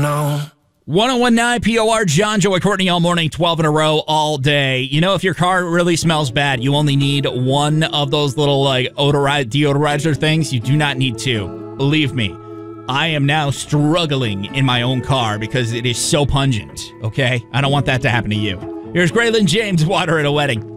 know. 1019 POR, John, Joey, Courtney, all morning, 12 in a row, all day. You know, if your car really smells bad, you only need one of those little, deodorizer things. You do not need two. Believe me, I am now struggling in my own car because it is so pungent, okay? I don't want that to happen to you. Here's Graylin James, Water at a Wedding.